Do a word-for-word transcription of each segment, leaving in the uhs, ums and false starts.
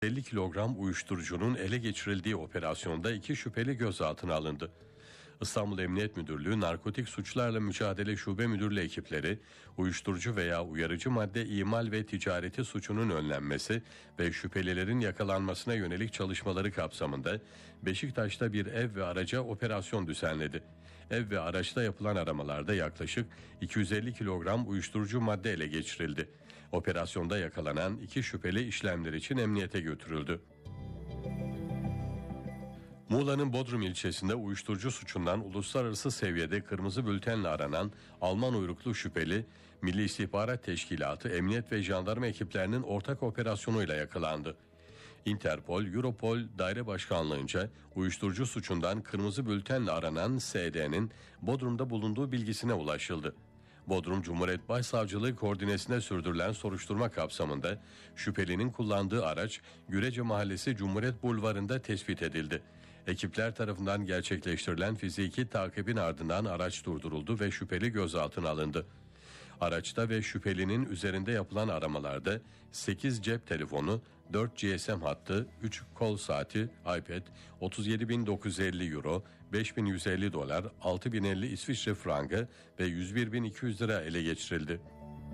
elli kilogram uyuşturucunun ele geçirildiği operasyonda iki şüpheli gözaltına alındı. İstanbul Emniyet Müdürlüğü Narkotik Suçlarla Mücadele Şube Müdürlüğü ekipleri uyuşturucu veya uyarıcı madde imal ve ticareti suçunun önlenmesi ve şüphelilerin yakalanmasına yönelik çalışmaları kapsamında Beşiktaş'ta bir ev ve araca operasyon düzenledi. Ev ve araçta yapılan aramalarda yaklaşık iki yüz elli kilogram uyuşturucu madde ele geçirildi. Operasyonda yakalanan iki şüpheli işlemler için emniyete götürüldü. Muğla'nın Bodrum ilçesinde uyuşturucu suçundan uluslararası seviyede kırmızı bültenle aranan Alman uyruklu şüpheli, Milli İstihbarat Teşkilatı, Emniyet ve Jandarma ekiplerinin ortak operasyonuyla yakalandı. Interpol, Europol Daire Başkanlığı'nca uyuşturucu suçundan kırmızı bültenle aranan S D'nin Bodrum'da bulunduğu bilgisine ulaşıldı. Bodrum Cumhuriyet Başsavcılığı koordinesinde sürdürülen soruşturma kapsamında şüphelinin kullandığı araç Gürece Mahallesi Cumhuriyet Bulvarı'nda tespit edildi. Ekipler tarafından gerçekleştirilen fiziki takibin ardından araç durduruldu ve şüpheli gözaltına alındı. Araçta ve şüphelinin üzerinde yapılan aramalarda sekiz cep telefonu, dört G S M hattı, üç kol saati, iPad, otuz yedi bin dokuz yüz elli euro, beş bin yüz elli dolar, altı bin elli İsviçre frangı ve yüz bir bin iki yüz lira ele geçirildi.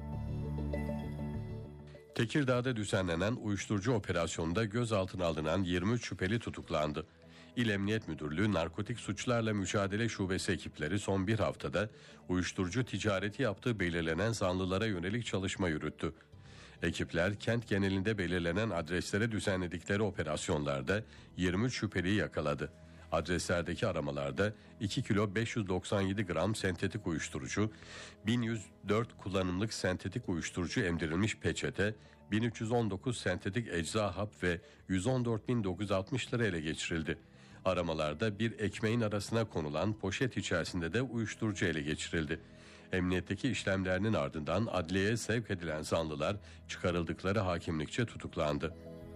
Tekirdağ'da düzenlenen uyuşturucu operasyonunda gözaltına alınan yirmi üç şüpheli tutuklandı. İl Emniyet Müdürlüğü Narkotik Suçlarla Mücadele Şubesi ekipleri son bir haftada uyuşturucu ticareti yaptığı belirlenen zanlılara yönelik çalışma yürüttü. Ekipler kent genelinde belirlenen adreslere düzenledikleri operasyonlarda yirmi üç şüpheliyi yakaladı. Adreslerdeki aramalarda iki kilo beş yüz doksan yedi gram sentetik uyuşturucu, bin yüz dört kullanımlık sentetik uyuşturucu emdirilmiş peçete, bin üç yüz on dokuz sentetik ecza hap ve yüz on dört bin dokuz yüz altmış lira ele geçirildi. Aramalarda bir ekmeğin arasına konulan poşet içerisinde de uyuşturucu ele geçirildi. Emniyetteki işlemlerinin ardından adliyeye sevk edilen zanlılar çıkarıldıkları hakimlikçe tutuklandı.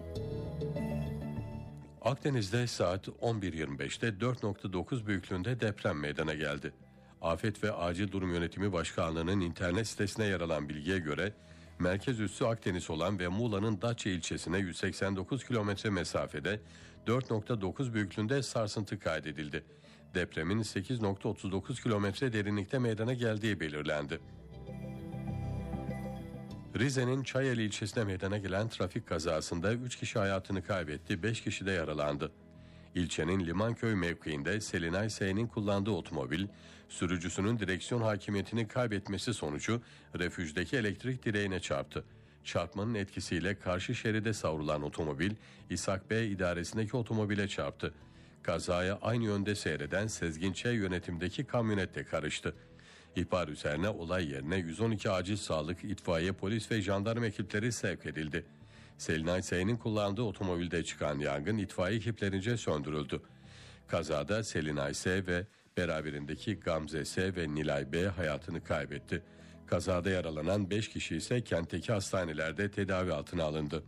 Akdeniz'de saat on bir yirmi beşte dört nokta dokuz büyüklüğünde deprem meydana geldi. Afet ve Acil Durum Yönetimi Başkanlığı'nın internet sitesine yer alan bilgiye göre merkez üssü Akdeniz olan ve Muğla'nın Datça ilçesine yüz seksen dokuz kilometre mesafede dört nokta dokuz büyüklüğünde sarsıntı kaydedildi. Depremin sekiz nokta otuz dokuz kilometre derinlikte meydana geldiği belirlendi. Rize'nin Çayeli ilçesine meydana gelen trafik kazasında üç kişi hayatını kaybetti, beş kişi de yaralandı. İlçenin Limanköy mevkiinde Selinay S'nin kullandığı otomobil, sürücüsünün direksiyon hakimiyetini kaybetmesi sonucu refüjdeki elektrik direğine çarptı. Çarpmanın etkisiyle karşı şeride savrulan otomobil, İshak Bey idaresindeki otomobile çarptı. Kazaya aynı yönde seyreden Sezgin Ç yönetimdeki kamyonette karıştı. İhbar üzerine olay yerine yüz on iki acil sağlık, itfaiye, polis ve jandarma ekipleri sevk edildi. Selinay S'nin kullandığı otomobilde çıkan yangın itfaiye ekiplerince söndürüldü. Kazada Selinay S ve beraberindeki Gamze S ve Nilay B hayatını kaybetti. Kazada yaralanan beş kişi ise kentteki hastanelerde tedavi altına alındı.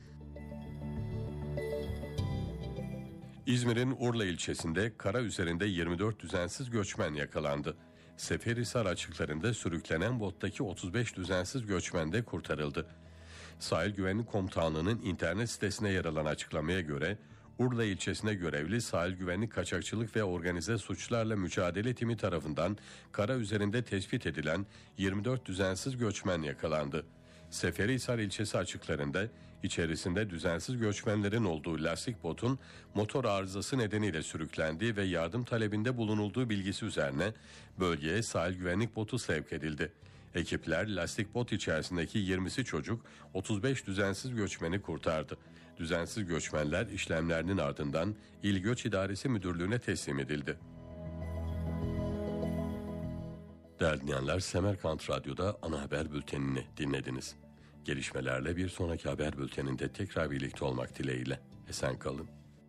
İzmir'in Urla ilçesinde kara üzerinde yirmi dört düzensiz göçmen yakalandı. Seferihisar açıklarında sürüklenen bottaki otuz beş düzensiz göçmen de kurtarıldı. Sahil Güvenlik Komutanlığı'nın internet sitesine yer alan açıklamaya göre Urla ilçesine görevli Sahil Güvenlik Kaçakçılık ve Organize Suçlarla Mücadele Timi tarafından kara üzerinde tespit edilen yirmi dört düzensiz göçmen yakalandı. Seferihisar ilçesi açıklarında içerisinde düzensiz göçmenlerin olduğu lastik botun motor arızası nedeniyle sürüklendiği ve yardım talebinde bulunulduğu bilgisi üzerine bölgeye sahil güvenlik botu sevk edildi. Ekipler lastik bot içerisindeki yirmisi çocuk, otuz beş düzensiz göçmeni kurtardı. Düzensiz göçmenler işlemlerinin ardından İl Göç İdaresi Müdürlüğü'ne teslim edildi. Değerli dinleyenler, Semerkant Radyo'da ana haber bültenini dinlediniz. Gelişmelerle bir sonraki haber bülteninde tekrar birlikte olmak dileğiyle. Esen kalın.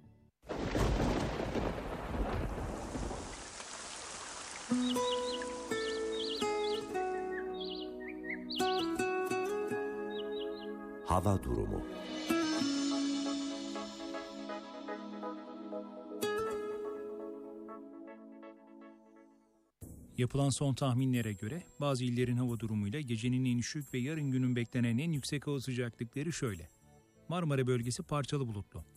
Hava durumu. Yapılan son tahminlere göre bazı illerin hava durumuyla gecenin en düşük ve yarın günün beklenen en yüksek hava sıcaklıkları şöyle. Marmara bölgesi parçalı bulutlu.